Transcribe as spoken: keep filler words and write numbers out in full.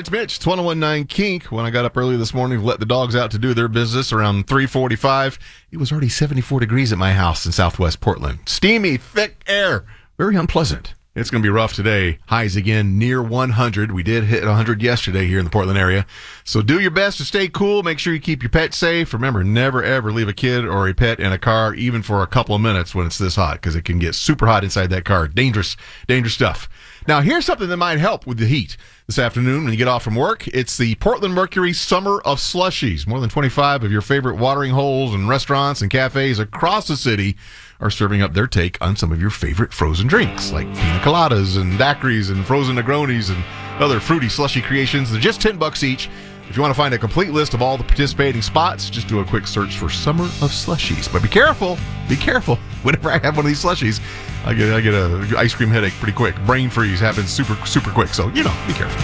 it's Mitch. It's one oh one point nine Kink. When I got up early this morning to let the dogs out to do their business around three forty-five, it was already seventy-four degrees at my house in southwest Portland. Steamy, thick air. Very unpleasant. It's going to be rough today. Highs again near one hundred. We did hit one hundred yesterday here in the Portland area. So do your best to stay cool. Make sure you keep your pet safe. Remember, never, ever leave a kid or a pet in a car, even for a couple of minutes when it's this hot, because it can get super hot inside that car. Dangerous, dangerous stuff. Now, here's something that might help with the heat this afternoon when you get off from work. It's the Portland Mercury Summer of Slushies. More than twenty-five of your favorite watering holes and restaurants and cafes across the city are serving up their take on some of your favorite frozen drinks, like pina coladas and daiquiris and frozen Negronis and other fruity slushy creations. They're just ten bucks each. If you want to find a complete list of all the participating spots, just do a quick search for Summer of Slushies. But be careful, be careful. Whenever I have one of these slushies, I get I get a ice cream headache pretty quick. Brain freeze happens super, super quick. So, you know, be careful.